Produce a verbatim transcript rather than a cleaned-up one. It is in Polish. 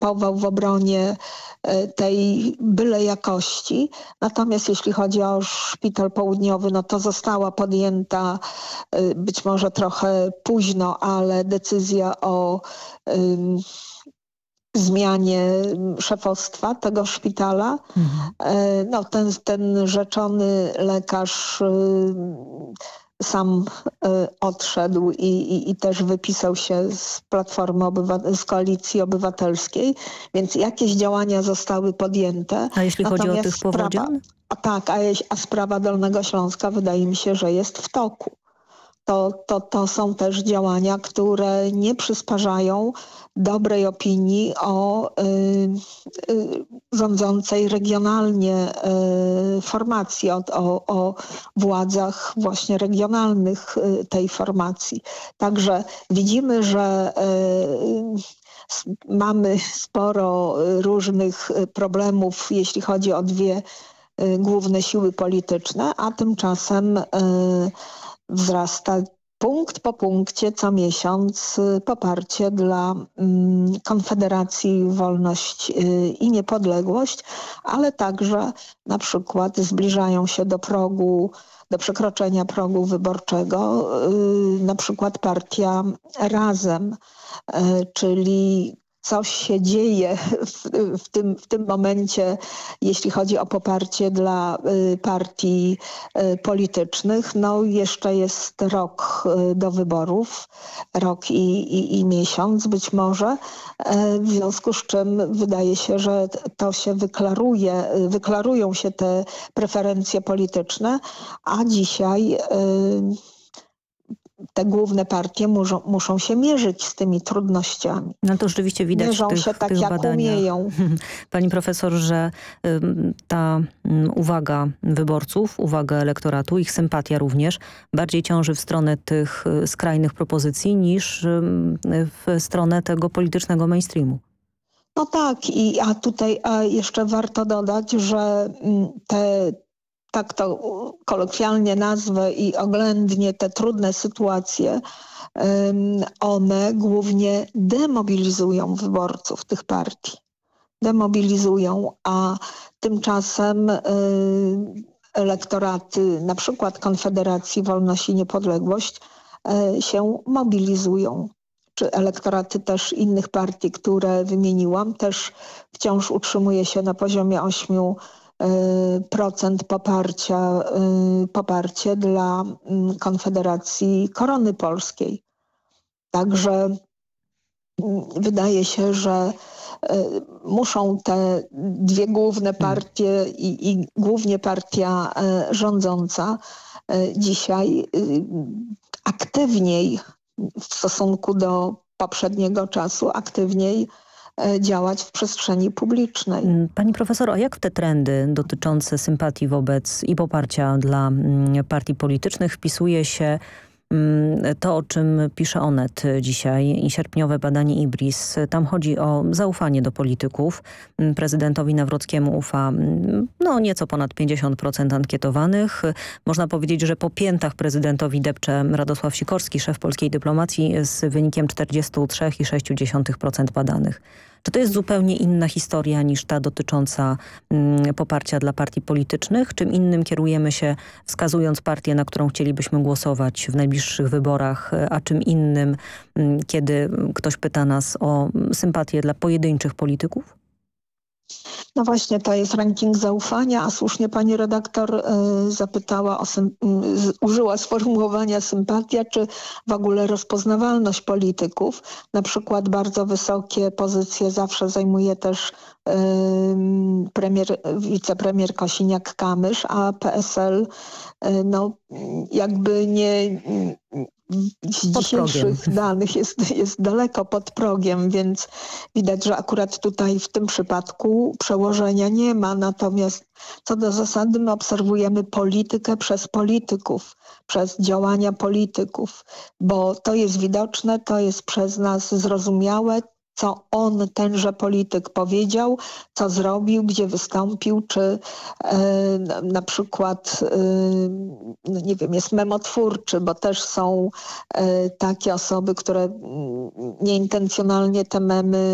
występował w obronie tej byle jakości. Natomiast jeśli chodzi o szpital południowy, no to została podjęta być może trochę późno, ale decyzja o um, zmianie szefostwa tego szpitala. Mhm. No, ten, ten rzeczony lekarz sam odszedł i, i, i też wypisał się z Platformy Obywa- z Koalicji Obywatelskiej, więc jakieś działania zostały podjęte. A jeśli chodzi Natomiast o tych powodzian? Sprawa, a tak, a, a sprawa Dolnego Śląska wydaje mi się, że jest w toku. To, to, to są też działania, które nie przysparzają dobrej opinii o y, y, rządzącej regionalnie y, formacji, o, o, o władzach właśnie regionalnych y, tej formacji. Także widzimy, że y, mamy sporo różnych problemów, jeśli chodzi o dwie y, główne siły polityczne, a tymczasem y, wzrasta punkt po punkcie co miesiąc poparcie dla mm, Konfederacji Wolność i Niepodległość, ale także na przykład zbliżają się do progu, do przekroczenia progu wyborczego, yy, na przykład partia Razem, yy, czyli coś się dzieje w, w, tym, w tym momencie, jeśli chodzi o poparcie dla y, partii y, politycznych. No jeszcze jest rok y, do wyborów, rok i, i, i miesiąc być może, y, w związku z czym wydaje się, że to się wyklaruje, y, wyklarują się te preferencje polityczne, a dzisiaj y, te główne partie muszą, muszą się mierzyć z tymi trudnościami. No to rzeczywiście widać Mierzą w tych, się tak, tych jak badaniach. umieją. Pani profesor, że y, ta y, uwaga wyborców, uwaga elektoratu, ich sympatia również bardziej ciąży w stronę tych y, skrajnych propozycji niż y, w stronę tego politycznego mainstreamu. No tak, i, a tutaj a jeszcze warto dodać, że te tak to kolokwialnie nazwę i oględnie te trudne sytuacje, one głównie demobilizują wyborców tych partii. Demobilizują, a tymczasem elektoraty na przykład Konfederacji Wolność i Niepodległość się mobilizują. Czy elektoraty też innych partii, które wymieniłam, też wciąż utrzymuje się na poziomie ośmiu procent poparcia, poparcie dla Konfederacji Korony Polskiej. Także wydaje się, że muszą te dwie główne partie i, i głównie partia rządząca dzisiaj aktywniej w stosunku do poprzedniego czasu, aktywniej działać w przestrzeni publicznej. Pani profesor, a jak w te trendy dotyczące sympatii wobec i poparcia dla partii politycznych wpisuje się to, o czym pisze Onet dzisiaj, sierpniowe badanie I B R I S. Tam chodzi o zaufanie do polityków. Prezydentowi Nawrockiemu ufa no, nieco ponad pięćdziesiąt procent ankietowanych. Można powiedzieć, że po piętach prezydentowi depcze Radosław Sikorski, szef polskiej dyplomacji, z wynikiem czterdzieści trzy przecinek sześć procent badanych. Czy to jest zupełnie inna historia niż ta dotycząca mm, poparcia dla partii politycznych? Czym innym kierujemy się, wskazując partię, na którą chcielibyśmy głosować w najbliższych wyborach, a czym innym, mm, kiedy ktoś pyta nas o sympatię dla pojedynczych polityków? No właśnie, to jest ranking zaufania, a słusznie pani redaktor y, zapytała, o sym, y, użyła sformułowania sympatia, czy w ogóle rozpoznawalność polityków. Na przykład bardzo wysokie pozycje zawsze zajmuje też y, premier, wicepremier Kosiniak-Kamysz, a P S L y, no jakby nie... z dzisiejszych danych jest, jest daleko pod progiem, więc widać, że akurat tutaj w tym przypadku przełożenia nie ma. Natomiast co do zasady my obserwujemy politykę przez polityków, przez działania polityków, bo to jest widoczne, to jest przez nas zrozumiałe, co on, tenże polityk powiedział, co zrobił, gdzie wystąpił, czy e, na przykład, e, nie wiem, jest memotwórczy, bo też są e, takie osoby, które nieintencjonalnie te memy